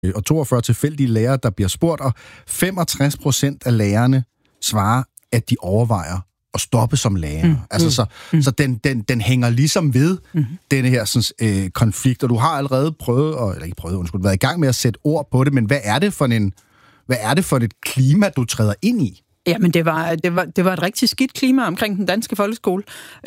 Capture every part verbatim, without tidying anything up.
og toogfyrre tilfældige lærere, der bliver spurgt, og femogtres procent af lærerne svarer, at de overvejer at stoppe som lærer. Mm. Altså, så, mm. så den, den, den hænger ligesom ved mm. denne her sådan, øh, konflikt, og du har allerede prøvet, og, eller ikke prøvet, undskyld, været i gang med at sætte ord på det, men hvad er det for en, hvad er det for et klima, du træder ind i? Jamen, det var, det, var, det var et rigtig skidt klima omkring den danske folkeskole.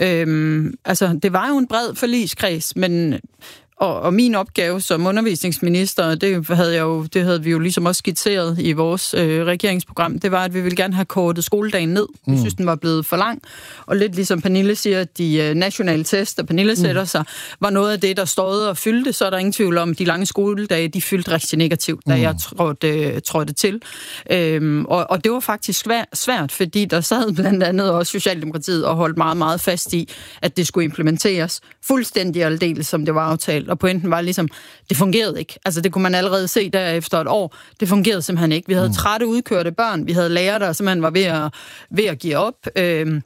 Øhm, altså, det var jo en bred forligskreds, men... Og, og min opgave som undervisningsminister, det havde, jeg jo, det havde vi jo ligesom også skitseret i vores øh, regeringsprogram, det var, at vi ville gerne have kortet skoledagen ned. Vi mm. synes, den var blevet for lang. Og lidt ligesom Pernille siger, at de øh, nationale test, og Pernille sætter mm. sig, var noget af det, der stod og fyldte. Så er der ingen tvivl om, at de lange skoledage, de fyldte rigtig negativt, da mm. jeg trådte, øh, trådte til. Øhm, og, og det var faktisk svært, svært, fordi der sad blandt andet også Socialdemokratiet og holdt meget, meget fast i, at det skulle implementeres fuldstændig aldeles, som det var aftalt. Og pointen var ligesom, det fungerede ikke. Altså, det kunne man allerede se der efter et år. Det fungerede simpelthen ikke. Vi havde trætte, udkørte børn. Vi havde lærere, der simpelthen var ved at, ved at give op. Øhm,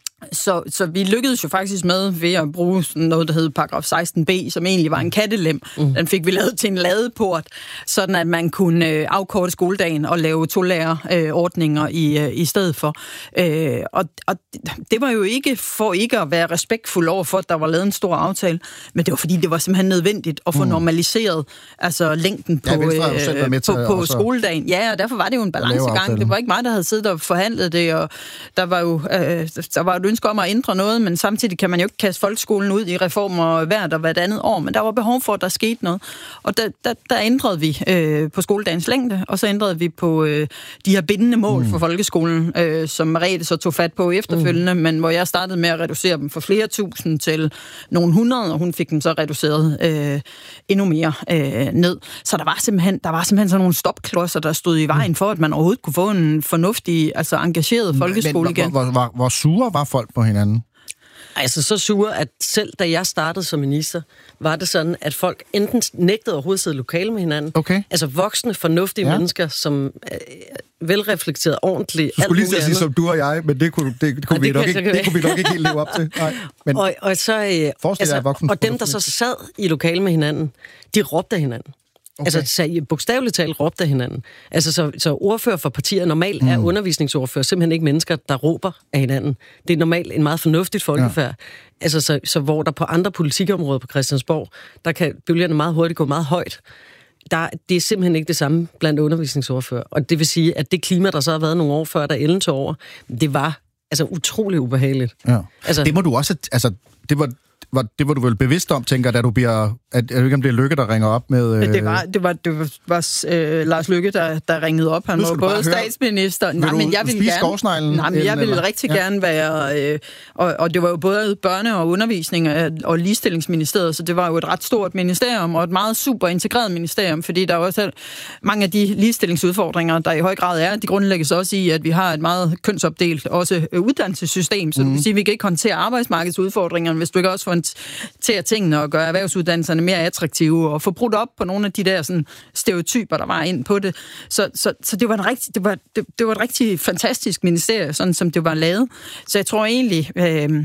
Så, så vi lykkedes jo faktisk med ved at bruge sådan noget, der hed paragraf seksten b, som egentlig var en kattelem. Mm. Den fik vi lavet til en ladeport, sådan at man kunne øh, afkorte skoledagen og lave tolærerordninger øh, i, øh, i stedet for. Øh, og, og det var jo ikke for ikke at være respektfuld over for, at der var lavet en stor aftale, men det var fordi, det var simpelthen nødvendigt at få mm. normaliseret altså længden på, ja, øh, på, på skoledagen. Ja, og derfor var det jo en balancegang. Det var ikke mig, der havde siddet og forhandlet det, og der var jo øh, der var jo ønske om at ændre noget, men samtidig kan man jo ikke kaste folkeskolen ud i reformer hvert og hvert andet år, men der var behov for, at der skete noget. Og der, der, der ændrede vi øh, på skoledagens længde, og så ændrede vi på øh, de her bindende mål mm. for folkeskolen, øh, som Merete så tog fat på efterfølgende, mm. men hvor jeg startede med at reducere dem fra flere tusind til nogle hundrede, og hun fik dem så reduceret øh, endnu mere øh, ned. Så der var simpelthen, der var simpelthen sådan nogle stopklodser, der stod i vejen for, at man overhovedet kunne få en fornuftig, altså engageret folkeskole men, igen. Hvor, hvor, hvor, hvor sure var folk på hinanden? Altså så sure, at selv da jeg startede som minister, var det sådan, at folk enten nægtede overhovedet sidde lokale med hinanden. Okay. Altså voksne, fornuftige ja. mennesker, som er velreflekteret ordentligt. Du skulle lige så sige som du og jeg, men det kunne, det, det kunne, vi, det, nok ikke, det kunne vi nok ikke helt leve op til. Nej, men og, og, så, øh, altså, og dem, der så sad i lokale med hinanden, de råbte af hinanden. Okay. Altså bogstaveligt talt råbte af hinanden. Altså så, så ordfører for partier normalt mm. er undervisningsordfører simpelthen ikke mennesker, der råber af hinanden. Det er normalt en meget fornuftigt folkefærd. Ja. Altså så, så hvor der på andre politikområder på Christiansborg, der kan bølgerne meget hurtigt gå meget højt. Der, det er simpelthen ikke det samme blandt undervisningsordfører. Og det vil sige, at det klima, der så har været nogle år før, der Ellen tog over, det var altså utrolig ubehageligt. Ja. Altså, det må du også, altså det var Var, det var du vel bevidst om, tænker da du bliver... At, jeg ved ikke, om det er Lykke, der ringer op med... Øh... Det var, det var, det var, var øh, Lars Lykke, der, der ringede op. Han var både statsminister... Nej, men jeg ville gerne... Nej, men jeg ville eller? rigtig ja. gerne være... Øh, og, og det var jo både børne- og undervisning og ligestillingsministeriet, så det var jo et ret stort ministerium, og et meget super integreret ministerium, fordi der er også mange af de ligestillingsudfordringer, der i høj grad er, de grundlægges også i, at vi har et meget kønsopdelt også uddannelsessystem, så mm. det vil sige, at vi kan ikke håndtere arbejdsmarkedsudfordringerne, hvis du ikke også får til at tingene og gøre erhvervsuddannelserne mere attraktive og få brudt op på nogle af de der sådan, stereotyper, der var ind på det. Så, så, så det, var en rigtig, det, var, det, det var et rigtig fantastisk ministerie, sådan som det var lavet. Så jeg tror egentlig, øh,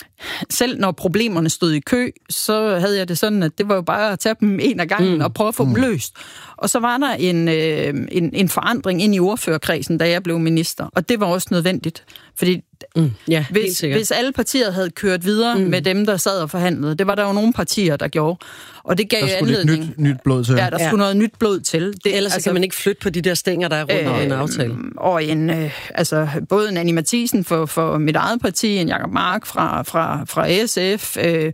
selv når problemerne stod i kø, så havde jeg det sådan, at det var jo bare at tage dem en af gangen mm. og prøve at få mm. dem løst. Og så var der en, øh, en, en forandring ind i ordførerkredsen, da jeg blev minister, og det var også nødvendigt. Fordi mm. ja, hvis, hvis alle partier havde kørt videre mm. med dem, der sad og forhandlede, det var der jo nogle partier, der gjorde. Og det gav der skulle anledning. Nyt, nyt blod til. Ja, der skulle ja. noget nyt blod til. Det, Ellers altså, kan man ikke flytte på de der stænger, der er rundt om øh, en aftale. Og en, øh, altså, både en Annie Matthiesen for, for mit eget parti, en Jacob Mark fra, fra, fra S F, øh,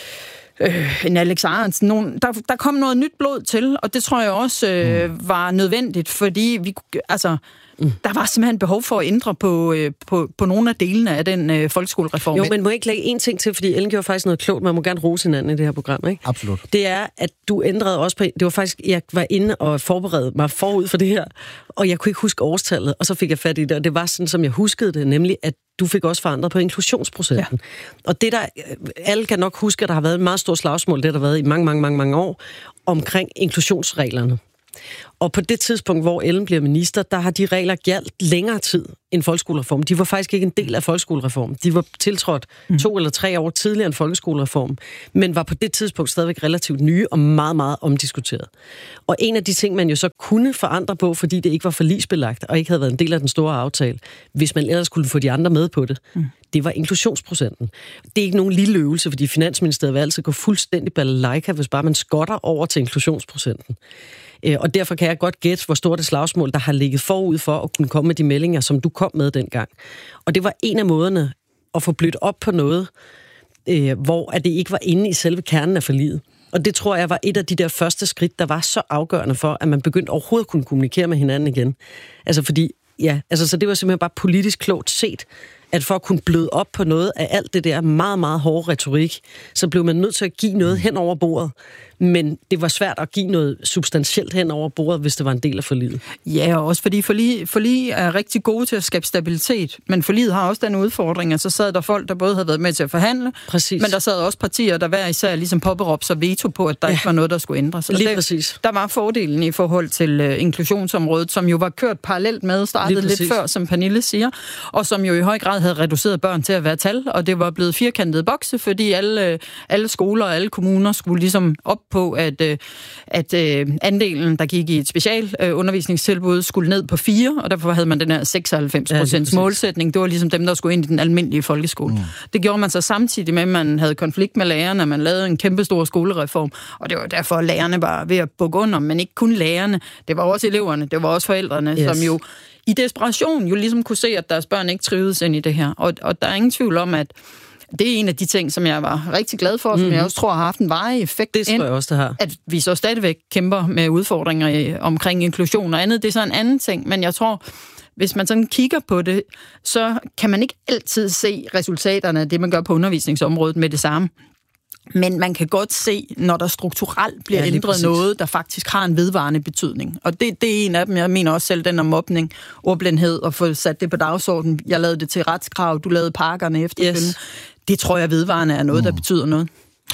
Øh, en Alex Ahrendtsen, nogen, der, der kom noget nyt blod til, og det tror jeg også øh, mm. var nødvendigt, fordi vi, altså, mm. der var simpelthen behov for at ændre på, øh, på, på nogle af delene af den øh, folkeskolereform. Jo, men må jeg ikke lægge en ting til, fordi Ellen gjorde faktisk noget klogt, man må gerne rose hinanden i det her program, ikke? Absolut. Det er, at du ændrede også på, det var faktisk, jeg var inde og forberedte mig forud for det her, og jeg kunne ikke huske årstallet, og så fik jeg fat i det, og det var sådan, som jeg huskede det, nemlig at du fik også forandret på inklusionsprocenten. Ja. Og det der, alle kan nok huske, at der har været et meget stort slagsmål, det der har været i mange, mange, mange, mange år, omkring inklusionsreglerne. Og på det tidspunkt, hvor Ellen bliver minister, der har de regler gjaldt længere tid end folkeskolereformen. De var faktisk ikke en del af folkeskolereformen. De var tiltrådt mm. to eller tre år tidligere end folkeskolereformen, men var på det tidspunkt stadigvæk relativt nye og meget, meget omdiskuteret. Og en af de ting, man jo så kunne forandre på, fordi det ikke var forligsbelagt og ikke havde været en del af den store aftale, hvis man ellers kunne få de andre med på det, mm. det var inklusionsprocenten. Det er ikke nogen lille øvelse, fordi Finansministeriet vil altid gå fuldstændig balalaika, hvis bare man skotter over til inklusionsprocenten. Og derfor kan jeg godt gætte, hvor stort det slagsmål, der har ligget forud for at kunne komme med de meldinger, som du kom med dengang. Og det var en af måderne at få blødt op på noget, øh, hvor at det ikke var inde i selve kernen af forliget. Og det tror jeg var et af de der første skridt, der var så afgørende for, at man begyndte overhovedet at kunne kommunikere med hinanden igen. Altså fordi, ja, altså så det var simpelthen bare politisk klogt set, at for at kunne bløde op på noget af alt det der meget, meget hårde retorik, så blev man nødt til at give noget hen over bordet. Men det var svært at give noget substantielt hen over bordet, hvis det var en del af forliget. Ja, og også fordi forlig, forlig er rigtig gode til at skabe stabilitet, men forliget har også den udfordring, at så sad der folk, der både havde været med til at forhandle, præcis. Men der sad også partier, der hver især ligesom påberåbte sig veto på, at der ja. ikke var noget, der skulle ændres. Lige det, præcis. Der var fordelen i forhold til uh, inklusionsområdet, som jo var kørt parallelt med, startet lidt før, som Pernille siger, og som jo i høj grad havde reduceret børn til at være tal, og det var blevet firkantede bokse, fordi alle, alle skoler og alle kommuner skulle ligesom op på, at, at andelen, der gik i et specialundervisningstilbud, skulle ned på fire, og derfor havde man den her seksoghalvfems procent ja, målsætning. Det var ligesom dem, der skulle ind i den almindelige folkeskole. Mm. Det gjorde man så samtidig med, at man havde konflikt med lærerne, man lavede en kæmpe stor skolereform, og det var derfor, at lærerne var ved at bukke under, men ikke kun lærerne. Det var også eleverne, det var også forældrene, yes. som jo i desperation jo ligesom kunne se, at deres børn ikke trivedes ind i det her. Og, og der er ingen tvivl om, at det er en af de ting, som jeg var rigtig glad for, som mm. jeg også tror har haft en varig effekt. Det tror jeg også, det har. At vi så stadigvæk kæmper med udfordringer i, omkring inklusion og andet. Det er så en anden ting, men jeg tror, hvis man sådan kigger på det, så kan man ikke altid se resultaterne af det, man gør på undervisningsområdet med det samme. Men man kan godt se, når der strukturelt bliver ja, ændret præcis. noget, der faktisk har en vedvarende betydning. Og det, det er en af dem. Jeg mener også selv den om mobning, ordblindhed, og få sat det på dagsordenen. Jeg lavede det til retskrav, du lavede pakkerne efterfølgende. Yes. Det tror jeg vedvarende er noget, der betyder noget.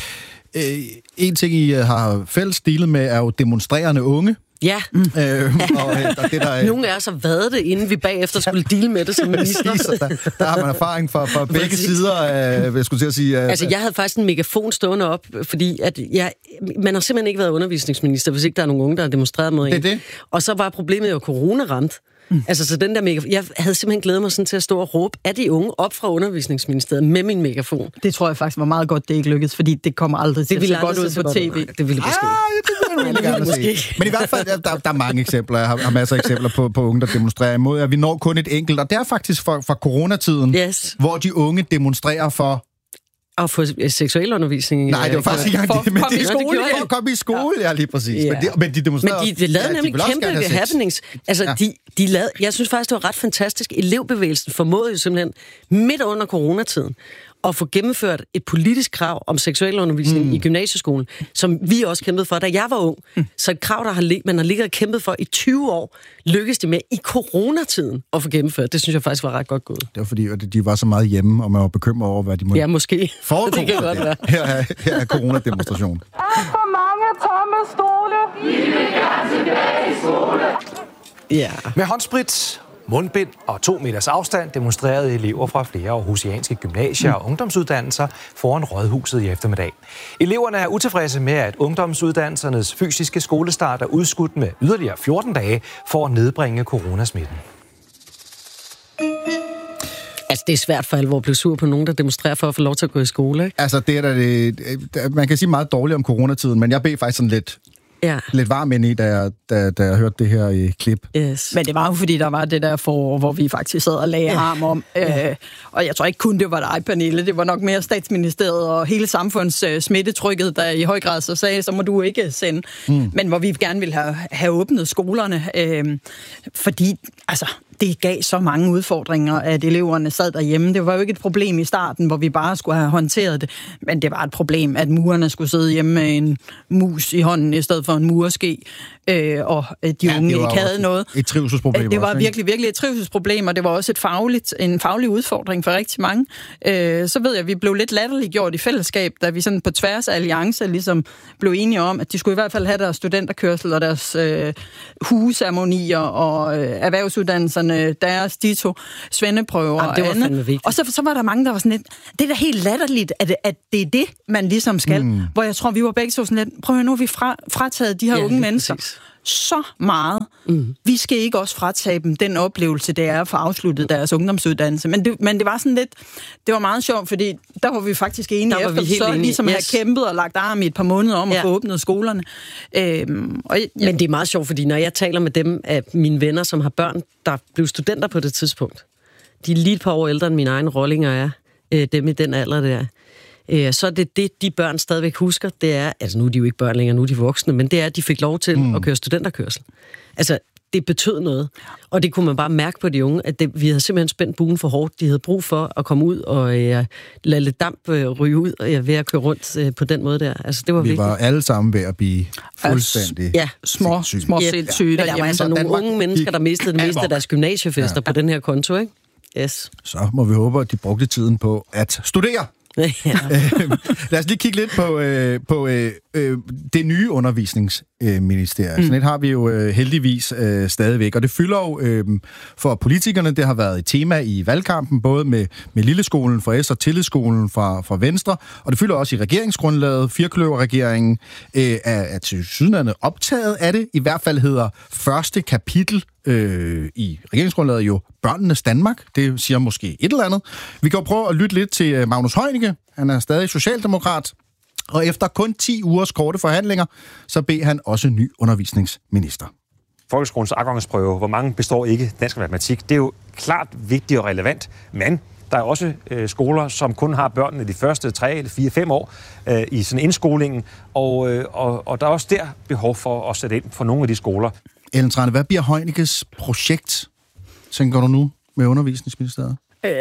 Øh, en ting, I har fælles dealet med, er jo demonstrerende unge. Ja. Mm. Øh, og, og det, der, Nogle af os har været det, inden vi bagefter skulle deale med det som minister. der, der har man erfaring fra, fra begge sider af, jeg skulle til at sige... Uh, altså, jeg havde faktisk en megafon stående op, fordi at jeg, man har simpelthen ikke været undervisningsminister, hvis ikke der er nogen unge, der har demonstreret mod en. Det er det. Og så var problemet jo, corona ramt. Mm. Altså, så den der megafon... Jeg havde simpelthen glædet mig sådan til at stå og råbe af de unge op fra undervisningsministeriet med min megafon. Det tror jeg faktisk var meget godt, det ikke lykkedes, fordi det kommer aldrig til at se godt ud på tv. Det ville måske ah, det ville måske. Men i hvert fald, der, der er mange eksempler. Jeg har, har masser af eksempler på, på unge, der demonstrerer imod, at vi når kun et enkelt. Og det er faktisk fra, fra coronatiden, yes. hvor de unge demonstrerer for... Og for seksualundervisning. Nej, det var faktisk ikke engang det, men det, i skole, ja. For at komme i skole, ja, lige præcis. Ja. Men, de, men de demonstrerede... Men de, de lavede ja, nemlig de kæmpe happenings. Altså, ja. de, de lavede... Jeg synes faktisk, det var ret fantastisk. Elevbevægelsen formåede jo simpelthen midt under coronatiden at få gennemført et politisk krav om seksualundervisning mm. i gymnasieskolen, som vi også kæmpede for, da jeg var ung. Mm. Så et krav, der har lig- man har ligget og kæmpet for i tyve år, lykkedes det med i coronatiden at få gennemført. Det synes jeg faktisk var ret godt gået. Det var fordi, at de var så meget hjemme, og man var bekymret over, hvad de måtte... Ja, måske. Foregå. Det kan godt være. Her er, her er coronademonstration. Alt for mange tomme stole. Vi vil gerne tilbage i skole. Ja. Med håndsprit, mundbind og to meters afstand demonstrerede elever fra flere aarhusianske gymnasier og ungdomsuddannelser foran Rådhuset i eftermiddag. Eleverne er utilfredse med, at ungdomsuddannelsernes fysiske skolestart er udskudt med yderligere fjorten dage for at nedbringe coronasmitten. Altså, det er svært for alvor at blive sur på nogen, der demonstrerer for at få lov til at gå i skole, ikke? Altså, det er da det... Man kan sige meget dårligt om coronatiden, men jeg blev faktisk sådan lidt... Ja. Lidt varm ind i, da jeg, da, da jeg hørte det her i klip. Yes. Men det var jo, fordi der var det der forår, hvor vi faktisk sad og lagde ja. arm om. Ja. Øh, og jeg tror ikke kun, det var dig, Pernille. Det var nok mere Statsministeriet og hele samfunds øh, smittetrykket, der i høj grad så sagde, så må du ikke sende. Mm. Men hvor vi gerne ville have, have åbnet skolerne. Øh, fordi, altså... det gav så mange udfordringer, at eleverne sad derhjemme. Det var jo ikke et problem i starten, hvor vi bare skulle have håndteret det, men det var et problem, at murerne skulle sidde hjemme med en mus i hånden, i stedet for en murske, øh, og de ja, unge ikke havde noget. Et trivselsproblem. Det var også, virkelig, virkelig et trivselsproblem, og det var også et fagligt, en faglig udfordring for rigtig mange. Øh, så ved jeg, at vi blev lidt latterliggjort i fællesskab, da vi sådan på tværs af alliancer ligesom blev enige om, at de skulle i hvert fald have deres studenterkørsel og deres øh, hugeceremonier og øh, erhvervsuddannelserne, deres dito, svendeprøver og andet. Og så, så var der mange, der var sådan lidt, det er da helt latterligt, at, at det er det, man ligesom skal. Mm. Hvor jeg tror, vi var begge så sådan lidt, prøv at høre, nu har vi fra, frataget de her ja, unge mennesker præcis. Så meget. Mm. Vi skal ikke også fratage dem den oplevelse, det er at få afsluttet deres ungdomsuddannelse. Men det, men det var sådan lidt, det var meget sjovt, fordi der var vi faktisk enige der efter, så enige. Ligesom yes. have kæmpet og lagt arm i et par måneder om ja. At få åbnet skolerne. Øhm, og, ja. Men det er meget sjovt, fordi når jeg taler med dem af mine venner, som har børn, der blev studenter på det tidspunkt, de er lige et par år ældre end mine egne rollinger er, øh, dem i den alder der, øh, så er det det, de børn stadigvæk husker, det er, altså nu er de jo ikke børn længere, nu er de voksne, men det er, at de fik lov til mm. at køre studenterkørsel. Altså, det betød noget. Og det kunne man bare mærke på de unge, at det, vi havde simpelthen spændt buen for hårdt. De havde brug for at komme ud og øh, lade lidt damp øh, ryge ud og øh, ved at køre rundt øh, på den måde der. Altså, det var vi vigtigt. var alle sammen ved at blive fuldstændig ja, små, små ja. sindssyge. Ja, der var altså nogle unge mennesker, der mistede det meste af deres gymnasiefester ja. På den her konto, ikke? Yes. Så må vi håbe, at de brugte tiden på at studere. Ja. Lad os lige kigge lidt på, øh, på øh, øh, det nye undervisningsministerium. Mm. Sådan et har vi jo øh, heldigvis øh, stadigvæk, og det fylder jo øh, for politikerne. Det har været et tema i valgkampen, både med, med Lilleskolen fra S og Tillidsskolen fra, fra Venstre, og det fylder også i regeringsgrundlaget. Firkløverregeringen øh, er, er til sydlandet optaget af det. I hvert fald hedder første kapitel Øh, i regeringsgrundlaget jo Børnenes Danmark. Det siger måske et eller andet. Vi kan jo prøve at lytte lidt til Magnus Heunicke. Han er stadig socialdemokrat. Og efter kun ti ugers korte forhandlinger, så beder han også ny undervisningsminister. Folkeskolens afgangsprøve, hvor mange består ikke dansk og matematik, det er jo klart vigtigt og relevant, men der er også øh, skoler, som kun har børnene de første tre, eller fire, fem år øh, i sådan indskolingen, og, øh, og, og der er også der behov for at sætte ind for nogle af de skoler. Ellen Trane, hvad bliver Heunickes projekt, tænker du nu, med undervisningsministeriet?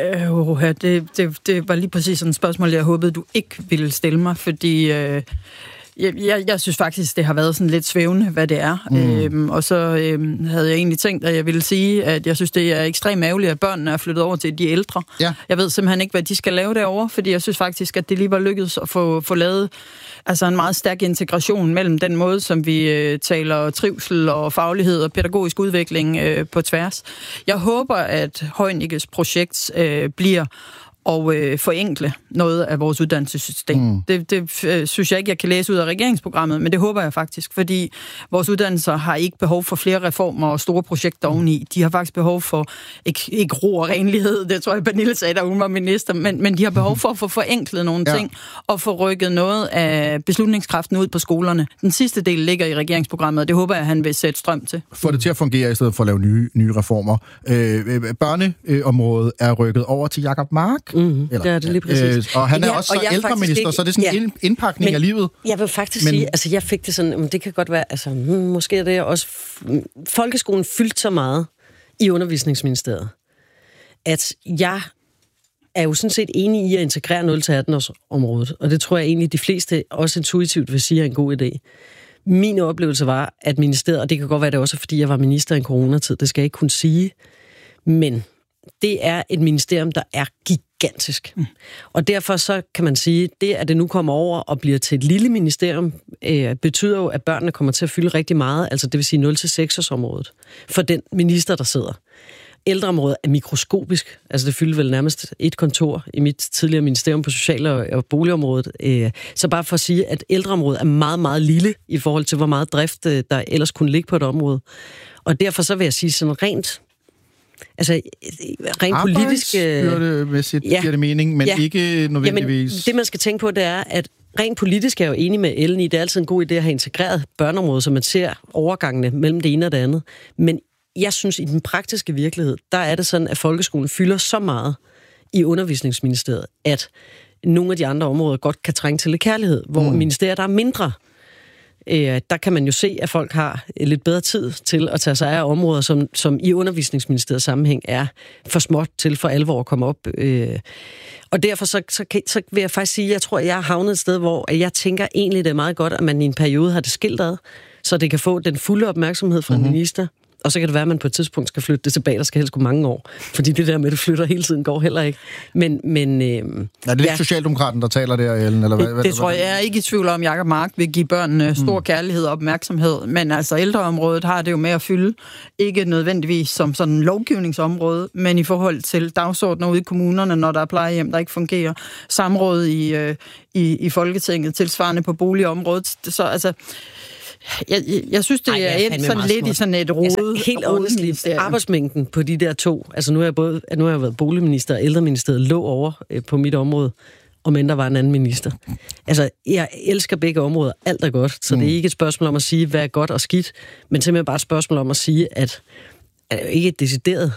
Øh, det, det, det var lige præcis sådan et spørgsmål, jeg håbede, du ikke ville stille mig, fordi øh, jeg, jeg, jeg synes faktisk, det har været sådan lidt svævende, hvad det er. Mm. Øhm, og så øhm, havde jeg egentlig tænkt, at jeg ville sige, at jeg synes, det er ekstremt ærgerligt, at børnene er flyttet over til de ældre. Ja. Jeg ved simpelthen ikke, hvad de skal lave derovre, fordi jeg synes faktisk, at det lige var lykkedes at få, få lavet altså en meget stærk integration mellem den måde, som vi øh, taler trivsel og faglighed og pædagogisk udvikling øh, på tværs. Jeg håber, at Heunickes projekt øh, bliver og øh, forenkle noget af vores uddannelsessystem. Mm. Det, det øh, synes jeg ikke, jeg kan læse ud af regeringsprogrammet, men det håber jeg faktisk, fordi vores uddannelser har ikke behov for flere reformer og store projekter oveni. De har faktisk behov for, ikke, ikke ro og renlighed, det tror jeg, Pernille sagde, da hun var minister, men, men de har behov for at få forenklet nogle ja. ting og få rykket noget af beslutningskraften ud på skolerne. Den sidste del ligger i regeringsprogrammet, og det håber jeg, han vil sætte strøm til. Få det til at fungere i stedet for at lave nye, nye reformer. Øh, børneområdet er rykket over til Jacob Mark. Mm-hmm. Eller, det er det lige præcis. Øh, og han er ja, også og ældreminister, ikke, så det er sådan en ja, indpakning men, af livet. Jeg vil faktisk men, sige, altså jeg fik det sådan, det kan godt være, altså hmm, måske er det også, folkeskolen fyldte så meget i undervisningsministeriet, at jeg er jo sådan set enig i at integrere nul til atten års området, og det tror jeg egentlig, de fleste også intuitivt vil sige er en god idé. Min oplevelse var, at ministeriet, og det kan godt være det også, fordi jeg var minister i en coronatid, det skal jeg ikke kunne sige, men det er et ministerium, der er gigantisk. Mm. Og derfor så kan man sige, det at det nu kommer over og bliver til et lille ministerium, øh, betyder jo, at børnene kommer til at fylde rigtig meget, altså det vil sige nul til seks års området, for den minister, der sidder. Ældreområdet er mikroskopisk, altså det fylder vel nærmest et kontor i mit tidligere ministerium på social- og boligområdet. Øh, så bare for at sige, at ældreområdet er meget, meget lille i forhold til, hvor meget drift der ellers kunne ligge på et område. Og derfor så vil jeg sige sådan rent Altså, rent politisk... Arbejdsbyrdemæssigt ja, giver det mening, men ja, ikke nødvendigvis... Jamen, det, man skal tænke på, det er, at rent politisk er jeg jo enig med Ellen i, det er altid en god idé at have integreret børneområdet, så man ser overgangene mellem det ene og det andet. Men jeg synes, i den praktiske virkelighed, der er det sådan, at folkeskolen fylder så meget i undervisningsministeriet, at nogle af de andre områder godt kan trænge til lidt kærlighed, hvor mm. ministeriet der er mindre Øh, der kan man jo se, at folk har lidt bedre tid til at tage sig af områder, som, som i undervisningsministeriets sammenhæng er for småt til for alvor at komme op. Øh, og derfor så, så, så vil jeg faktisk sige, at jeg tror, at jeg har havnet et sted, hvor jeg tænker egentlig, det er meget godt, at man i en periode har det skilt ad, så det kan få den fulde opmærksomhed fra mm-hmm. en minister. Og så kan det være, at man på et tidspunkt skal flytte det tilbage. Der skal helst gå mange år. Fordi det der med, at det flytter hele tiden, går heller ikke. Men, men, øh, er det lidt ja. Socialdemokraten, der taler der, Ellen? Eller hvad, det hvad, det tror jeg, jeg er ikke i tvivl om, Jacob Mark vil give børnene stor mm. kærlighed og opmærksomhed. Men altså ældreområdet har det jo med at fylde. Ikke nødvendigvis som sådan en lovgivningsområde, men i forhold til dagsordner ude i kommunerne, når der er plejehjem, der ikke fungerer. Samråd i, øh, i, i Folketinget, tilsvarende på boligområdet. Så altså... Jeg, jeg, jeg synes, det Ej, er et, sådan lidt smart. I sådan et rode. Altså, helt ordentligt. Arbejdsmængden på de der to, altså nu har jeg, både, nu har jeg været boligminister og ældreministeriet lå over øh, på mit område, og men der var en anden minister. Altså, jeg elsker begge områder. Alt er godt, så mm. det er ikke et spørgsmål om at sige, hvad er godt og skidt, men simpelthen bare et spørgsmål om at sige, at er ikke et decideret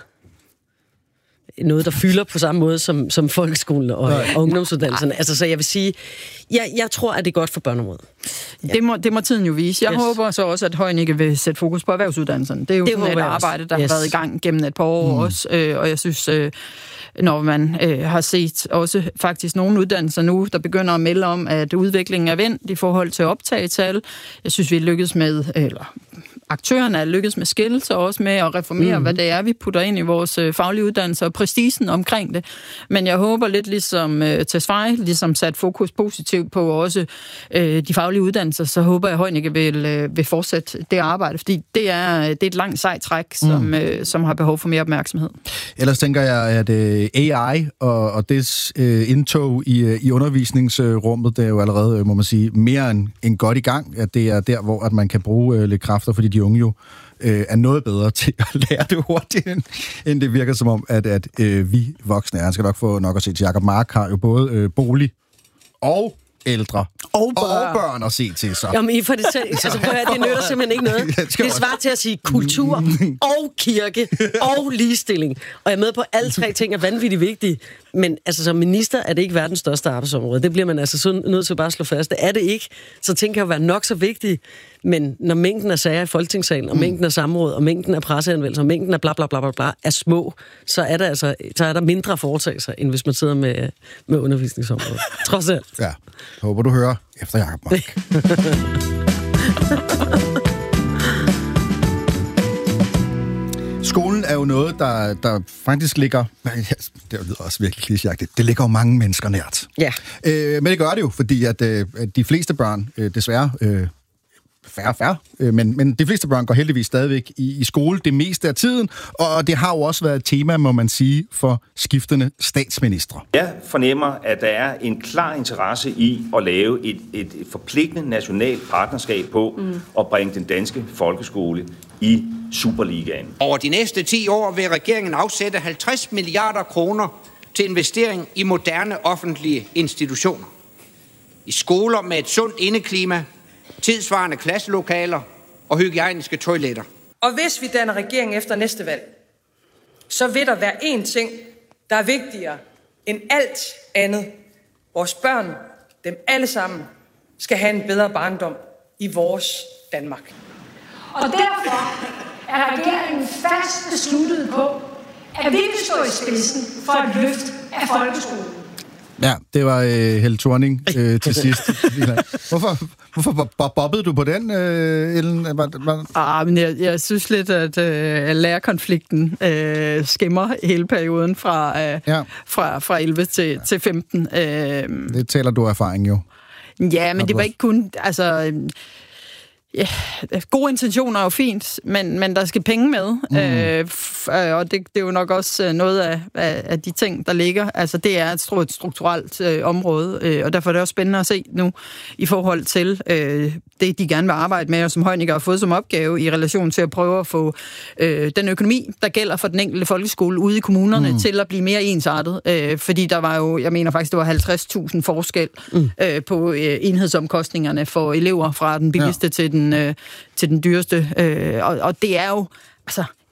noget, der fylder på samme måde som, som folkeskolen og, og ungdomsuddannelserne. Altså, så jeg vil sige, jeg, jeg tror, at det er godt for børneområdet. Ja. Det, må, det må tiden jo vise. Jeg yes. håber så også, at Heunicke vil sætte fokus på erhvervsuddannelserne. Det er jo det sådan et arbejde, der yes. har været i gang gennem et par år mm. også, øh, og jeg synes... Øh, når man øh, har set også faktisk nogle uddannelser nu, der begynder at melde om, at udviklingen er vendt i forhold til optagetal. Jeg synes, vi er lykkedes med, eller aktørerne er lykkedes med skillelse, og også med at reformere, mm-hmm. hvad det er, vi putter ind i vores øh, faglige uddannelser, og præstisen omkring det. Men jeg håber lidt ligesom øh, Tesfaye, ligesom sat fokus positivt på også øh, de faglige uddannelser, så håber jeg, at Heunicke vil, øh, vil fortsætte det arbejde, fordi det er, det er et langt sejt træk, som, mm. øh, som har behov for mere opmærksomhed. Ellers tænker jeg, at øh, A I og, og dets øh, indtog i, i undervisningsrummet, det er jo allerede, må man sige, mere end, end godt i gang, at det er der, hvor at man kan bruge øh, lidt kræfter, fordi de unge jo øh, er noget bedre til at lære det hurtigt, end, end det virker som om, at, at øh, vi voksne er. Han skal nok få nok at se til. Jacob Mark har jo både øh, bolig og ældre og børn, og børn at se til sig. Jamen, I får det til. Altså, prøv at høre, det nytter simpelthen ikke noget. Det svarer til at sige kultur og kirke og ligestilling. Og jeg er med på, at alle tre ting er vanvittigt vigtige. Men altså, som minister er det ikke verdens største arbejdsområde. Det bliver man altså så nødt til at bare slå fast. Det er det ikke. Så ting kan jo være nok så vigtige. Men når mængden af sager i Folketingssalen, og mængden af samråd, og mængden af presseanmeldelser, og mængden af bla bla bla bla bla er små, så er der altså så er der mindre foretagelser, end hvis man sidder med, med undervisningsområdet. Trods alt. Ja. Håber du hører efter Jacob Mark. Skolen er jo noget, der, der faktisk ligger... Det lyder også virkelig klichéagtigt. Det ligger jo mange mennesker nært. Ja. Øh, men det gør det jo, fordi at, øh, at de fleste børn, øh, desværre... Øh, Færre, færre. Men, men de fleste børn går heldigvis stadigvæk i, i skole det meste af tiden, og det har jo også været et tema, må man sige, for skiftende statsministre. Jeg fornemmer, at der er en klar interesse i at lave et, et forpligtende nationalt partnerskab på mm. at bringe den danske folkeskole i Superligaen. Over de næste ti år vil regeringen afsætte halvtreds milliarder kroner til investering i moderne offentlige institutioner. I skoler med et sundt indeklima, tidsvarende klasselokaler og hygiejniske toiletter. Og hvis vi danner regering efter næste valg, så vil der være én ting, der er vigtigere end alt andet. Vores børn, dem alle sammen, skal have en bedre barndom i vores Danmark. Og derfor er regeringen fast besluttet på, at vi vil stå i spidsen for et løft af folkeskolen. Ja, det var øh, Helle Thorning øh, til sidst. Hvorfor, hvorfor bobbede du på den, øh, Ellen? Var, var... Ah, men jeg, jeg synes lidt, at øh, lærerkonflikten øh, skimmer hele perioden fra, øh, ja. fra, fra elleve til, til femten. Øh, det taler du af erfaring jo. Ja, men det var ikke kun... Altså, øh, ja, gode intentioner er jo fint, men, men der skal penge med, mm. øh, f- og det, det er jo nok også noget af, af, af de ting, der ligger. Altså, det er et, et strukturelt øh, område, øh, og derfor er det også spændende at se nu i forhold til øh, det, de gerne vil arbejde med, og som Heunicke har fået som opgave i relation til at prøve at få øh, den økonomi, der gælder for den enkelte folkeskole ude i kommunerne, mm. til at blive mere ensartet. Øh, fordi der var jo, jeg mener faktisk, det var halvtreds tusind forskel mm. øh, på øh, enhedsomkostningerne for elever fra den billigste ja. til den Øh, til den dyreste. Øh, og, og det er jo, altså,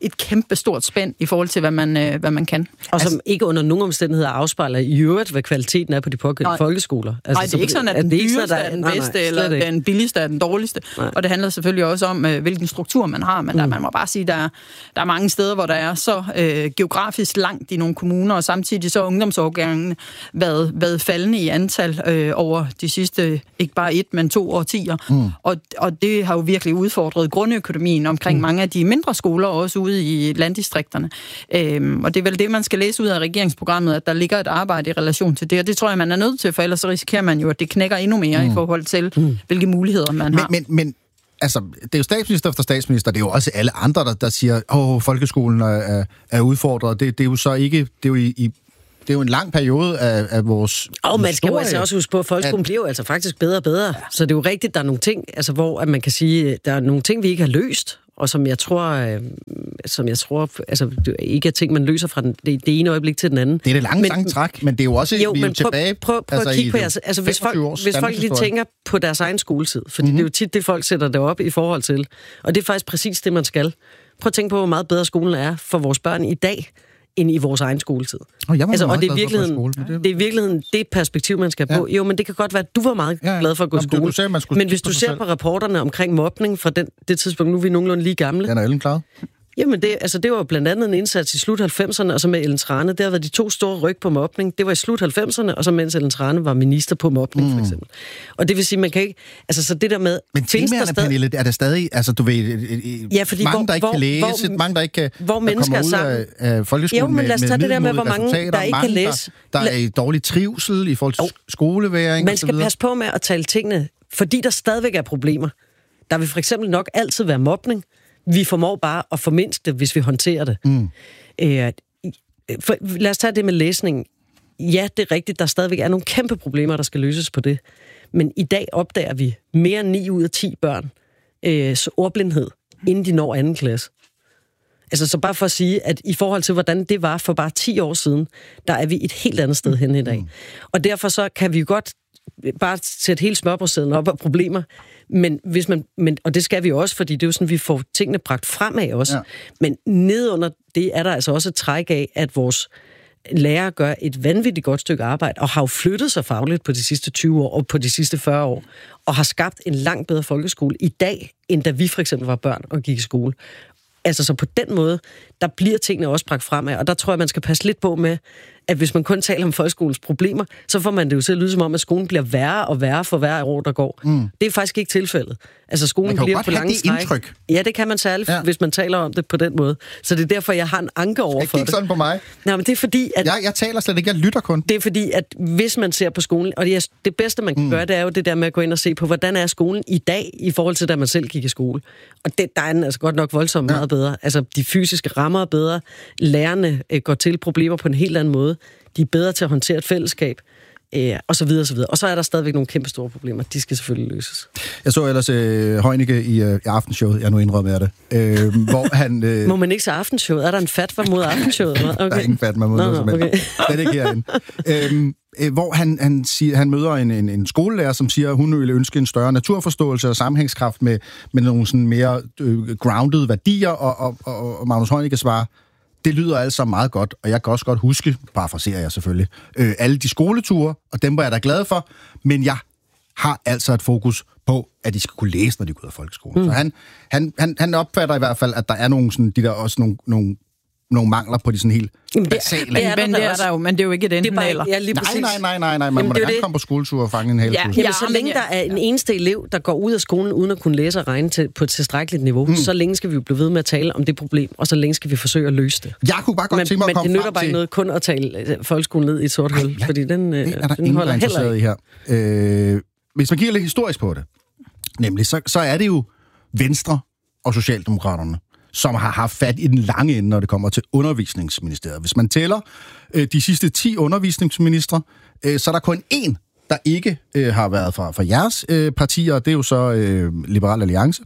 et kæmpe stort spænd i forhold til, hvad man, øh, hvad man kan. Og som altså, ikke under nogen omstændigheder afspejler i øvrigt, hvad kvaliteten er på de pågældende folkeskoler. Altså, nej, det er ikke sådan, at den dyreste er den bedste, nej, nej, eller den billigste er den dårligste. Nej. Og det handler selvfølgelig også om, øh, hvilken struktur man har, men mm. der, man må bare sige, der er, der er mange steder, hvor der er så øh, geografisk langt i nogle kommuner, og samtidig så er ungdomsårgangene været, været faldende i antal øh, over de sidste, ikke bare et, men to årtier. Mm. Og, og det har jo virkelig udfordret grundøkonomien omkring mm. mange af de mindre skoler, også ude i landdistrikterne. Øhm, og det er vel det, man skal læse ud af regeringsprogrammet, at der ligger et arbejde i relation til det, og det tror jeg, man er nødt til, for ellers så risikerer man jo, at det knækker endnu mere mm. i forhold til, mm. hvilke muligheder man men, har. Men, men altså, det er jo statsminister efter statsminister, det er jo også alle andre, der, der siger, åh, folkeskolen er, er, er udfordret. Det, det er jo så ikke, det er jo i, i det er jo en lang periode af, af vores Og man skal jo altså også huske på, at folkeskolen at... bliver jo altså faktisk bedre og bedre. Ja. Så det er jo rigtigt, der er nogle ting, altså, hvor at man kan sige, der er nogle ting, vi ikke har løst, og som jeg tror, øh, som jeg tror, altså ikke er ting, man løser fra den, det, det ene øjeblik til den anden. Det er det lange, men, lange træk, men det er jo også, jo, vi er jo men tilbage... Prøv, prøv, prøv altså, at kigge på jeres, altså hvis folk, hvis folk lige tænker på deres egen skoletid, fordi mm-hmm. det er jo tit det, folk sætter det op i forhold til, og det er faktisk præcis det, man skal. Prøv at tænke på, hvor meget bedre skolen er for vores børn i dag, end i vores egen skoletid. Oh, altså, og det er, virkeligheden, skole, det... det er virkeligheden det perspektiv, man skal ja. på. Jo, men det kan godt være, at du var meget ja, ja. glad for at gå i skole. Du sagde, men hvis du ser selv. på rapporterne omkring mobning fra den, det tidspunkt, nu er vi nogenlunde lige gamle. Den er Ellen klaret. Jamen, det, altså, det var blandt andet en indsats i slut halvfemserne, og så med Ellen Trane. Det har været de to store ryg på mobning. Det var i slut halvfemserne, og så mens Ellen Trane var minister på mobning, mm. for eksempel. Og det vil sige, man kan ikke... Altså, så det der med... Men temaerne, stadig... Pernille, er der stadig... Altså, du ved... Ja, fordi mange, hvor, der ikke hvor, kan læse, hvor, mange, der ikke kan... Hvor mennesker er sammen. Af, af folkeskolen jo, men lad os tage det der med, hvor mange, der ikke kan læse. Der, der er i dårlig trivsel i forhold til oh. skoleværing. Man skal passe på med at tale tingene, fordi der stadigvæk er problemer. Der vil for eksempel nok altid være mobning. Vi formår bare at formindske det, hvis vi håndterer det. Mm. Øh, for, lad os tage det med læsning. Ja, det er rigtigt, der stadigvæk er nogle kæmpe problemer, der skal løses på det. Men i dag opdager vi mere end ni ud af ti børn øh, ordblindhed, inden de når anden klasse. Altså så bare for at sige, at i forhold til, hvordan det var for bare ti år siden, der er vi et helt andet sted hen i dag. Mm. Og derfor så kan vi jo godt bare sætte hele smørbrødssedlen op af problemer, men hvis man, men, og det skal vi også, fordi det er jo sådan, vi får tingene bragt fremad også. Ja. Men nedunder det er der altså også et træk af, at vores lærere gør et vanvittigt godt stykke arbejde, og har jo flyttet sig fagligt på de sidste tyve år, og på de sidste fyrre år, og har skabt en langt bedre folkeskole i dag, end da vi for eksempel var børn og gik i skole. Altså så på den måde, der bliver tingene også bragt fremad, og der tror jeg, man skal passe lidt på med, at hvis man kun taler om folkeskolens problemer, så får man det jo til at lyde som om, at skolen bliver værre og værre for hver år, der går. Mm. Det er faktisk ikke tilfældet. Altså skolen bliver på lange stræk. Indtryk. Ja, det kan man særligt, ja. hvis man taler om det på den måde. Så det er derfor, jeg har en anke over for det. Ikke sådan på mig. Nej, men det er fordi, at... Jeg, jeg taler slet ikke, jeg lytter kun. Det er fordi, at hvis man ser på skolen, og det, er, det bedste, man kan mm. gøre, det er jo det der med at gå ind og se på, hvordan er skolen i dag, i forhold til, da man selv gik i skole. Og det, der er den altså godt nok voldsomt ja. meget bedre. Altså, de fysiske rammer er bedre. Lærerne øh, går til problemer på en helt anden måde. De er bedre til at håndtere et fællesskab, øh, og så videre, og så videre. Og så er der stadigvæk nogle kæmpe store problemer. De skal selvfølgelig løses. Jeg så ellers øh, Heunicke i, øh, i aftenshowet. Jeg nu indrømmer det. Øh, hvor han... Øh... Må man ikke se aftenshowet? Er der en fatwa mod aftenshowet? Okay. Der er ingen fatwa mod noget som helst. Okay. Det er ikke herinde. øh, øh, hvor han, han, siger, han møder en, en, en skolelærer, som siger, at hun ville ønske en større naturforståelse og sammenhængskraft med, med nogle sådan mere øh, grounded værdier, og, og, og, og Magnus Heunicke svarer, det lyder altså meget godt, og jeg kan også godt huske, parafraserer jeg selvfølgelig, øh, alle de skoleture, og dem var jeg da glad for, men jeg har altså et fokus på, at de skal kunne læse, når de går ud af folkeskolen. Mm. Så han, han, han, han opfatter i hvert fald, at der er nogle, sådan, de der også nogle, nogle, nogle mangler på de sådan helt basale. Det er, men, det er der jo, men det er jo ikke et enten eller. Ja, nej, nej, nej, nej, nej, man må da gerne komme på skoletur og fange en hel ja, ja, ja, så længe der er en eneste elev, der går ud af skolen uden at kunne læse og regne til, på et tilstrækkeligt niveau, mm. så længe skal vi jo blive ved med at tale om det problem, og så længe skal vi forsøge at løse det. Jeg kunne bare godt tænke mig at komme Men det nytter bare ikke noget kun at tale folkeskolen ned i et sort hul, fordi den, det er der den holder heller ikke. Her. Øh, hvis man kigger lidt historisk på det, nemlig, så, så er det jo Venstre og Socialdemokraterne, som har haft fat i den lange ende, når det kommer til undervisningsministeriet. Hvis man tæller øh, de sidste ti undervisningsministre, øh, så er der kun én, der ikke øh, har været fra, fra jeres øh, partier, og det er jo så øh, Liberal Alliance,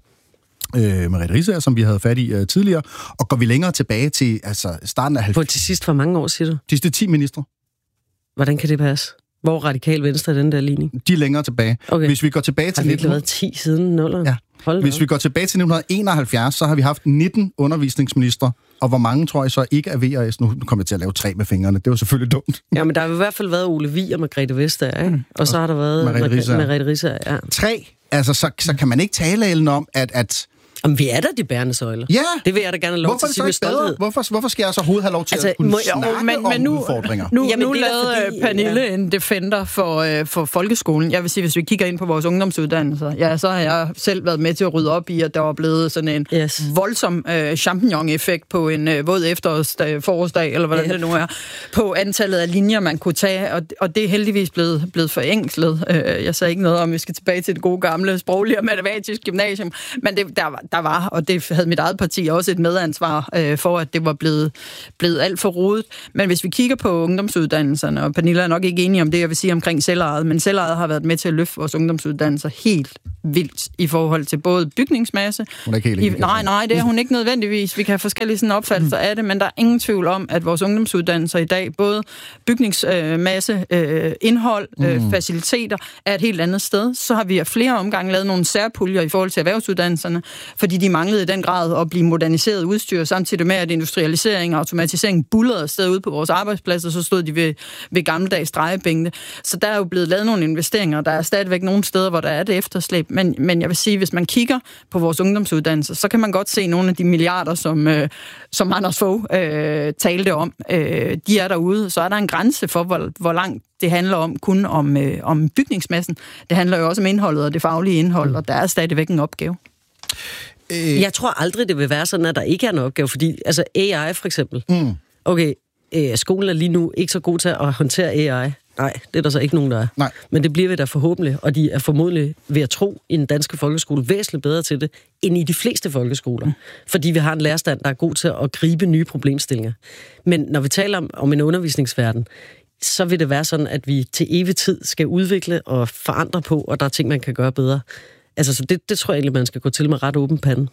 øh, Merete Riisager, som vi havde fat i øh, tidligere, og går vi længere tilbage til altså, starten af halvfemserne. På til sidst for mange år, siger du? De sidste ti ministre. Hvordan kan det passe? Hvor Radikal Venstre er den der ligning? De er længere tilbage. Okay. Hvis vi går tilbage til... Har det ikke været ti siden nullerne? Ja. Hold Hvis vi går tilbage til nitten enoghalvfjerds, så har vi haft nitten undervisningsministre, og hvor mange tror jeg så ikke er V og S? Nu kommer jeg til at lave tre med fingrene. Det var selvfølgelig dumt. Ja, men der har i hvert fald været Ole Vig og Margrethe Vestager, ikke? Og så har der været Merete Riisager. Ja. Tre. Altså, så, så kan man ikke tale Ellen om, at... at Jamen, vi er da de bærende søjler. Ja. Det vil jeg da gerne have lov hvorfor til at sige med stolthed. Hvorfor, hvorfor skal jeg så overhovedet have lov til altså, at kunne må, snakke jo, men, men nu, om udfordringer? Nu, Jamen, nu lavede fordi, Pernille ja. en defender for, øh, for folkeskolen. Jeg vil sige, hvis vi kigger ind på vores ungdomsuddannelser, ja, så har jeg selv været med til at rydde op i, at der var blevet sådan en yes. voldsom øh, champignon-effekt på en øh, våd efterårsdag, forårsdag, eller hvordan yeah. det nu er, på antallet af linjer, man kunne tage, og, og det er heldigvis blevet, blevet forenklet. Øh, jeg sagde ikke noget om, vi skal tilbage til det gode gamle sproglige og matematisk gymnasium, men det, der, der var, og det havde mit eget parti også et medansvar øh, for, at det var blevet, blevet alt for rodet. Men hvis vi kigger på ungdomsuddannelserne, og Pernille er nok ikke enig om det, jeg vil sige omkring selvejet, men selvejet har været med til at løfte vores ungdomsuddannelser helt vildt i forhold til både bygningsmasse... Hun er ikke helt enig. Nej, nej, det er hun ikke nødvendigvis. Vi kan have forskellige sådan opfattelser af det, men der er ingen tvivl om, at vores ungdomsuddannelser i dag, både bygningsmasse, øh, indhold, øh, mm. faciliteter, er et helt andet sted. Så har vi af flere omgange lavet nogle særpuljer i forhold til erhvervsuddannelserne, fordi de manglede i den grad at blive moderniseret udstyr, samtidig med, at industrialisering og automatisering bullerede afsted ude på vores arbejdspladser, så stod de ved, ved gammeldags drejebænke. Så der er jo blevet lavet nogle investeringer, der er stadigvæk nogle steder, hvor der er det efterslæb. Men, men jeg vil sige, hvis man kigger på vores ungdomsuddannelser, så kan man godt se nogle af de milliarder, som, øh, som Anders Fogh øh, talte om. Øh, de er derude. Så er der en grænse for, hvor, hvor langt det handler om kun om, øh, om bygningsmassen. Det handler jo også om indholdet og det faglige indhold, og der er stadigvæk en opgave. Jeg tror aldrig, det vil være sådan, at der ikke er en opgave, fordi altså A I for eksempel. Mm. Okay, øh, skolen er lige nu ikke så god til at håndtere A I. Nej, det er der så ikke nogen, der er. Nej. Men det bliver vi da forhåbentlig, og de er formodentlig ved at tro i den danske folkeskole væsentligt bedre til det, end i de fleste folkeskoler. Mm. Fordi vi har en lærerstand, der er god til at gribe nye problemstillinger. Men når vi taler om, om en undervisningsverden, så vil det være sådan, at vi til evig tid skal udvikle og forandre på, og der er ting, man kan gøre bedre. Altså, så det, det tror jeg egentlig, man skal gå til med ret åben pande.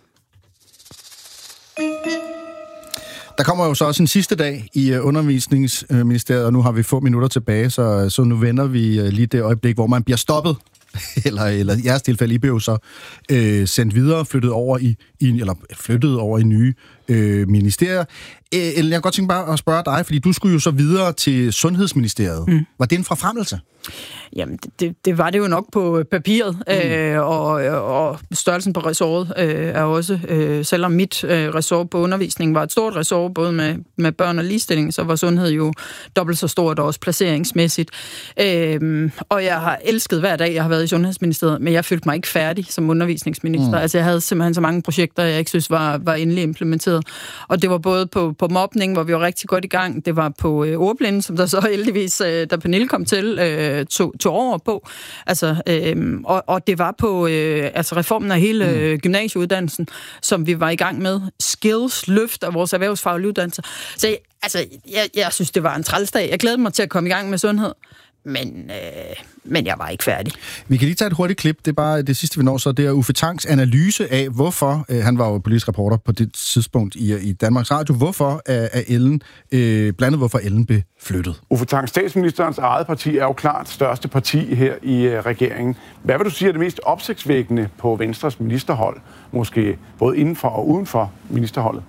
Der kommer jo så også en sidste dag i Undervisningsministeriet, og nu har vi få minutter tilbage, så, så nu vender vi lige det øjeblik, hvor man bliver stoppet. eller, eller i jeres tilfælde, I blev så øh, sendt videre, flyttet over i, i eller flyttet over i nye øh, ministerier. Ellen, jeg kan godt tænke bare at spørge dig, fordi du skulle jo så videre til Sundhedsministeriet. Mm. Var det en forfremmelse? Jamen, det, det var det jo nok på papiret, mm. øh, og, og størrelsen på ressortet øh, er også, øh, selvom mit øh, ressort på undervisning var et stort ressort, både med, med børn og ligestilling, så var sundhed jo dobbelt så stort, og også placeringsmæssigt. Øh, og jeg har elsket hver dag, jeg har været i Sundhedsministeriet, men jeg følte mig ikke færdig som undervisningsminister. Mm. Altså, jeg havde simpelthen så mange projekter, jeg ikke synes var, var endelig implementeret. Og det var både på, på mobning, hvor vi var rigtig godt i gang, det var på øh, ordblinde, som der så heldigvis, øh, da Pernille kom til, øh, tog, tog over på. Altså, øh, og, og det var på øh, altså reformen af hele øh, gymnasieuddannelsen, som vi var i gang med. Skills, løft af vores erhvervsfaglige uddannelser. Så altså, jeg, jeg synes, det var en trælsdag. Jeg glædede mig til at komme i gang med sundhed. Men, øh, men jeg var ikke færdig. Vi kan lige tage et hurtigt klip. Det er bare det sidste, vi når, så det er Uffe Tangs analyse af, hvorfor, øh, han var jo politisk reporter på det tidspunkt i, i Danmarks Radio, hvorfor er, er Ellen, øh, blandt andet hvorfor Ellen blev flyttet. Uffe Tang, statsministerens eget parti er jo klart største parti her i øh, regeringen. Hvad vil du sige er det mest opsigtsvækkende på Venstres ministerhold? Måske både indenfor og uden for ministerholdet?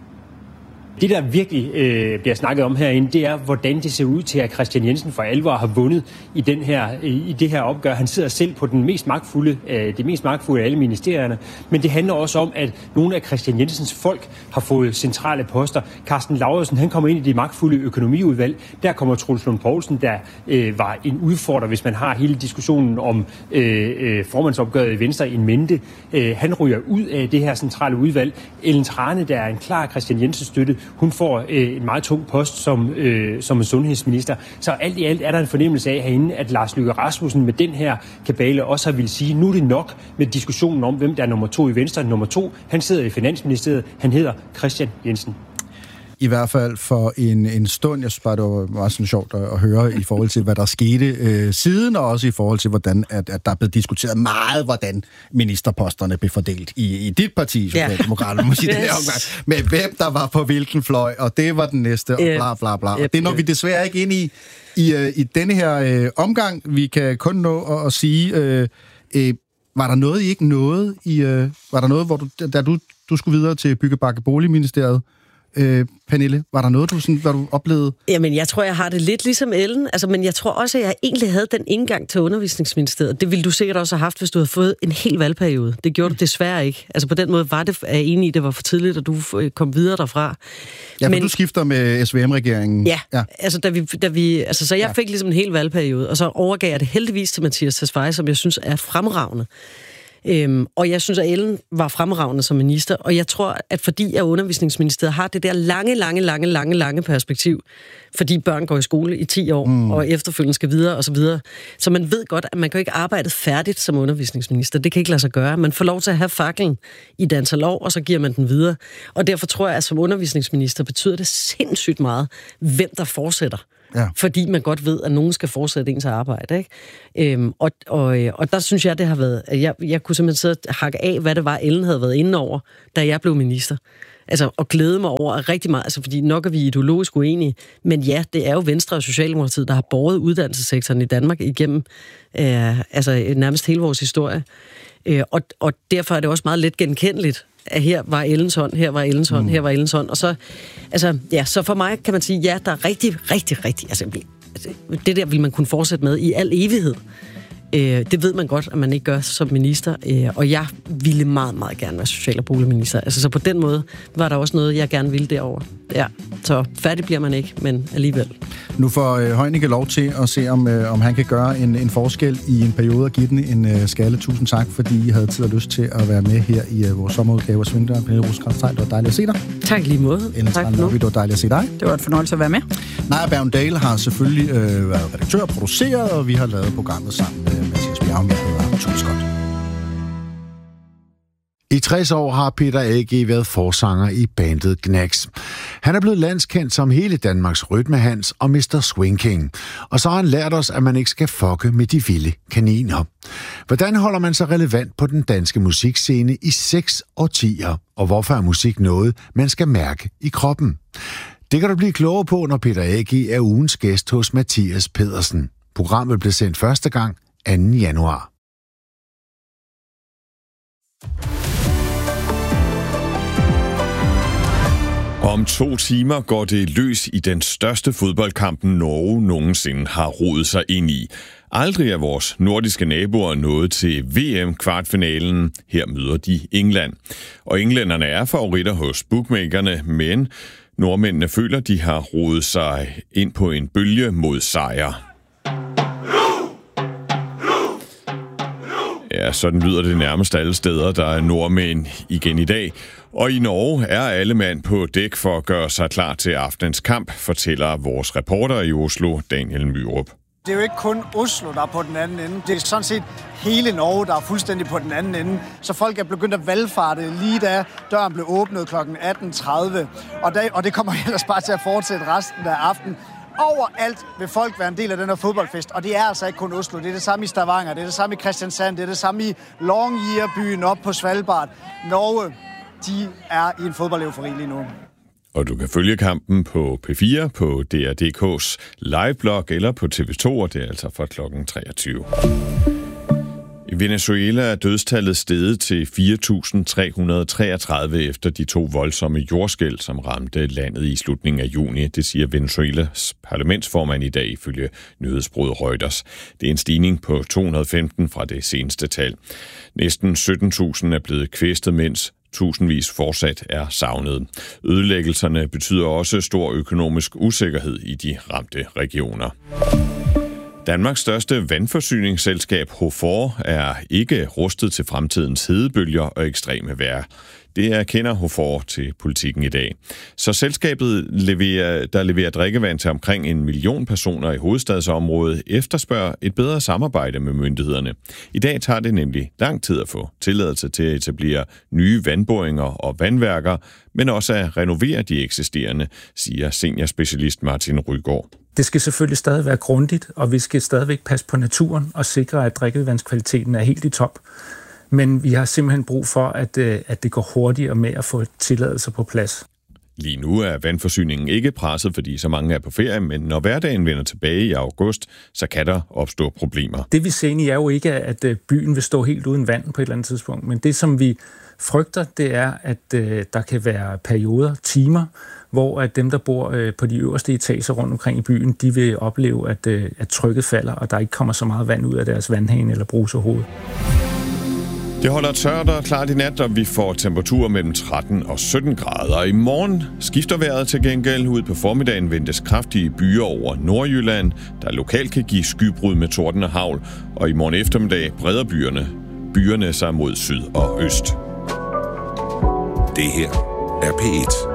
Det, der virkelig øh, bliver snakket om herinde, det er, hvordan det ser ud til, at Kristian Jensen for alvor har vundet i, den her, i det her opgør. Han sidder selv på den mest magtfulde, øh, det mest magtfulde af alle ministerierne, men det handler også om, at nogle af Kristian Jensens folk har fået centrale poster. Carsten Lauritsen, han kommer ind i det magtfulde økonomiudvalg. Der kommer Troels Lund Poulsen, der øh, var en udfordrer, hvis man har hele diskussionen om øh, øh, formandsopgøret i Venstre in mente. Øh, han ryger ud af det her centrale udvalg. Ellen Trane, der er en klar Kristian Jensen støtte, hun får øh, en meget tung post som, øh, som en sundhedsminister. Så alt i alt er der en fornemmelse af herinde, at Lars Løkke Rasmussen med den her kabale også har vil sige, nu er det nok med diskussionen om, hvem der er nummer to i Venstre. Nummer to, han sidder i Finansministeriet. Han hedder Kristian Jensen. i hvert fald for en, en stund. Jeg synes bare, det var meget sådan sjovt at, at høre i forhold til, hvad der skete øh, siden, og også i forhold til, hvordan at, at der er blevet diskuteret meget, hvordan ministerposterne blev fordelt i, i dit parti, Socialdemokraterne, yes. yes. med hvem der var på hvilken fløj, og det var den næste, og bla bla bla. Yep. Og det når vi desværre ikke ind i, i, øh, i denne her øh, omgang. Vi kan kun nå at, at sige, øh, øh, var der noget, I ikke nåede? I, øh, var der noget, hvor du, da du, du skulle videre til Byggebakke Boligministeriet, Øh, Pernille, var der noget, du, sådan, hvad du oplevede? Jamen, jeg tror, jeg har det lidt ligesom Ellen. Altså, men jeg tror også, at jeg egentlig havde den indgang til Undervisningsministeriet. Det ville du sikkert også have haft, hvis du havde fået en hel valgperiode. Det gjorde du desværre ikke. Altså, på den måde var det, er jeg enig i, det var for tidligt, at du kom videre derfra. Ja, men du skifter med S V M-regeringen. Ja, ja. Altså, da vi, da vi, altså, så jeg ja. fik ligesom en hel valgperiode, og så overgav jeg det heldigvis til Mathias Tesfaye, som jeg synes er fremragende. Øhm, og jeg synes, at Ellen var fremragende som minister, og jeg tror, at fordi at Undervisningsministeriet har det der lange, lange, lange, lange, lange perspektiv, fordi børn går i skole i ti år, mm. og efterfølgende skal videre og så videre, så man ved godt, at man kan ikke arbejde færdigt som undervisningsminister. Det kan ikke lade sig gøre. Man får lov til at have faklen i dans og lov, og så giver man den videre. Og derfor tror jeg, at som undervisningsminister betyder det sindssygt meget, hvem der fortsætter. Ja. Fordi man godt ved, at nogen skal fortsætte ens arbejde, ikke? Øhm, og, og, og der synes jeg, det har været... Jeg, jeg kunne simpelthen sidde og hakke af, hvad det var, Ellen havde været inde over, da jeg blev minister. Altså, og glæde mig over rigtig meget, altså, fordi nok er vi ideologisk uenige, men ja, det er jo Venstre og Socialdemokratiet, der har båret uddannelsessektoren i Danmark igennem øh, altså, nærmest hele vores historie. Øh, og, og derfor er det også meget let genkendeligt, at her var Ellens hånd, her var Ellens hånd, mm. her var Ellens hånd. Og så, altså, ja, så for mig kan man sige, ja, der er rigtig, rigtig, rigtig... Altså, det der vil man kunne fortsætte med i al evighed. Øh, det ved man godt, at man ikke gør som minister. Øh, og jeg ville meget, meget gerne være social- og boligminister. Altså, så på den måde var der også noget, jeg gerne ville derover. Ja, så færdig bliver man ikke, men alligevel. Nu får øh, Heunicke lov til at se, om, øh, om han kan gøre en, en forskel i en periode og give den en øh, skalle. Tusind tak, fordi I havde tid og lyst til at være med her i øh, vores sommerudgave af Svingdøren. Pernille Rosenkrantz-Theil, det var dejligt at se dig. Tak lige måde. Ellen Trane, det var dejligt at se dig. Det var en fornøjelse at være med. Naja Bergendal har selvfølgelig øh, været redaktør og produceret, og vi har lavet programmet sammen med Mathias Bjergmand og Thomas Scott. I tres år har Peter A G været forsanger i bandet Gnags. Han er blevet landskendt som hele Danmarks Rytmehans og mister Swing King. Og så har han lært os, at man ikke skal fucke med de vilde kaniner. Hvordan holder man sig relevant på den danske musikscene i seks årtier? Og hvorfor er musik noget, man skal mærke i kroppen? Det kan du blive klogere på, når Peter A G er ugens gæst hos Mathias Pedersen. Programmet blev sendt første gang anden januar. Om to timer går det løs i den største fodboldkampen Norge nogensinde har rodet sig ind i. Aldrig er vores nordiske naboer nået til V M-kvartfinalen. Her møder de England. Og englænderne er favoritter hos bookmakerne, men nordmændene føler, de har rodet sig ind på en bølge mod sejr. Ja, sådan lyder det nærmest alle steder, der er nordmænd igen i dag. Og i Norge er alle mand på dæk for at gøre sig klar til aftenens kamp, fortæller vores reporter i Oslo, Daniel Myrup. Det er jo ikke kun Oslo, der er på den anden ende. Det er sådan set hele Norge, der er fuldstændig på den anden ende. Så folk er begyndt at valgfarte lige da døren blev åbnet klokken atten tredive. Og, og det kommer ellers bare til at fortsætte resten af aftenen. Overalt vil folk være en del af den her fodboldfest, og det er altså ikke kun Oslo. Det er det samme i Stavanger, det er det samme i Kristiansand, det er det samme i Longyearbyen op på Svalbard. Norge, de er i en fodboldeufori lige nu. Og du kan følge kampen på P fire, på D R punktum D K's liveblog eller på T V to, og det er altså fra klokken treogtyve. I Venezuela er dødstallet steget til fire tusind tre hundrede og treogtredive efter de to voldsomme jordskælv, som ramte landet i slutningen af juni. Det siger Venezuelas parlamentsformand i dag ifølge nyhedsbureauet Reuters. Det er en stigning på to hundrede og femten fra det seneste tal. Næsten sytten tusind er blevet kvæstet, mens tusindvis fortsat er savnet. Ødelæggelserne betyder også stor økonomisk usikkerhed i de ramte regioner. Danmarks største vandforsyningsselskab Hofor er ikke rustet til fremtidens hedebølger og ekstreme vejr. Det erkender Hofor til Politikken i dag. Så selskabet, leverer, der leverer drikkevand til omkring en million personer i hovedstadsområdet, efterspørger et bedre samarbejde med myndighederne. I dag tager det nemlig lang tid at få tilladelse til at etablere nye vandboringer og vandværker, men også at renovere de eksisterende, siger seniorspecialist Martin Rygaard. Det skal selvfølgelig stadig være grundigt, og vi skal stadigvæk passe på naturen og sikre, at drikkevandskvaliteten er helt i top. Men vi har simpelthen brug for, at, at det går hurtigere med at få tilladelser på plads. Lige nu er vandforsyningen ikke presset, fordi så mange er på ferie, men når hverdagen vender tilbage i august, så kan der opstå problemer. Det vi ser egentlig er jo ikke, at byen vil stå helt uden vand på et eller andet tidspunkt, men det som vi frygter, det er, at der kan være perioder, timer, hvor at dem, der bor på de øverste etager rundt omkring i byen, de vil opleve, at, at trykket falder, og der ikke kommer så meget vand ud af deres vandhane eller bruserhoved. Det holder tørt og klart i nat, og vi får temperaturer mellem tretten og sytten grader. I morgen skifter vejret til gengæld. Ud på formiddagen ventes kraftige byer over Nordjylland, der lokalt kan give skybrud med torden og hagl. Og i morgen eftermiddag breder byerne, byerne sig mod syd og øst. Det her er P et.